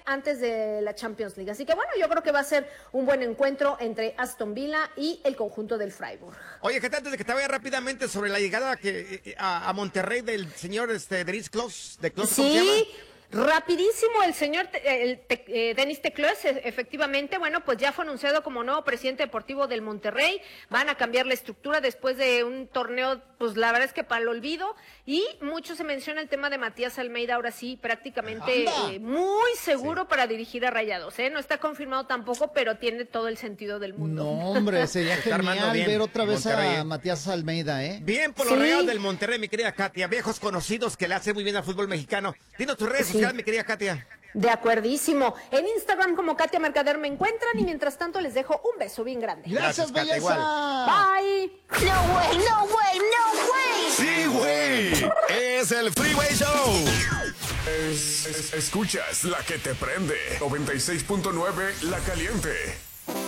antes de la Champions League. Así que bueno, yo creo que va a ser un buen encuentro entre Aston Villa y el conjunto del Freiburg. Oye, que antes de que te vaya rápidamente sobre la llegada a Monterrey del señor Denis Klos, ¿cómo se llama? Rapidísimo, el señor Denis Tecloes, efectivamente, bueno, pues ya fue anunciado como nuevo presidente deportivo del Monterrey. Van a cambiar la estructura después de un torneo, pues la verdad es que para el olvido. Y mucho se menciona el tema de Matías Almeida, ahora sí, prácticamente muy seguro para dirigir a Rayados, ¿eh? No está confirmado tampoco, pero tiene todo el sentido del mundo. No, hombre, sería genial ver otra vez Monterrey. a Matías Almeida, ¿eh? Bien por los Rayados del Monterrey, mi querida Katia. Viejos conocidos que le hacen muy bien al fútbol mexicano. Dinos tus redes sociales, mi querida Katia. De acuerdísimo. En Instagram como Katia Mercader me encuentran y mientras tanto les dejo un beso bien grande. Gracias, Katia, belleza. Bye. No way, no way, no way. Sí, güey. Es el Freeway Show. Escuchas la que te prende. 96.9 La Caliente.